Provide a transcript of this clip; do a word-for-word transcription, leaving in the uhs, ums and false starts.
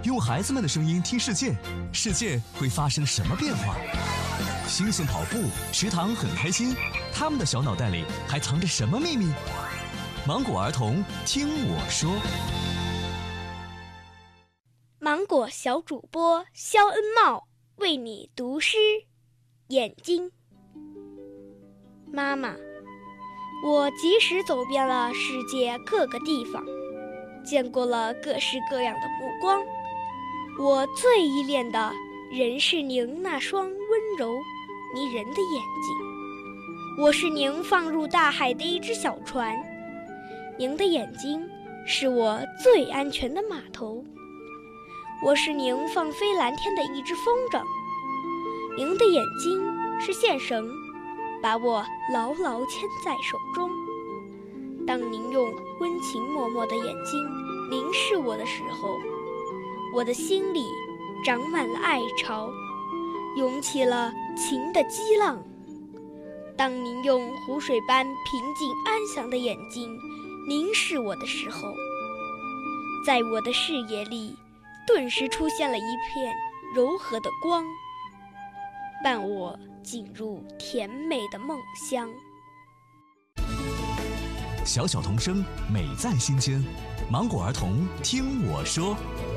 用孩子们的声音听世界，世界会发生什么变化？星星跑步，池塘很开心，他们的小脑袋里还藏着什么秘密？芒果儿童听我说。 芒果小主播肖恩茂为你读诗。眼睛。妈妈，我即使走遍了世界各个地方，见过了各式各样的目光，我最依恋的仍是您那双温柔迷人的眼睛。我是您放入大海的一只小船，您的眼睛是我最安全的码头。我是您放飞蓝天的一只风筝，您的眼睛是线绳，把我牢牢牵在手中。当您用温情脉脉的眼睛凝视我的时候，我的心里长满了爱潮，涌起了情的激浪。当您用湖水般平静安详的眼睛凝视我的时候，在我的视野里顿时出现了一片柔和的光，伴我进入甜美的梦乡。 小小童声，美在心间。芒果儿童听我说。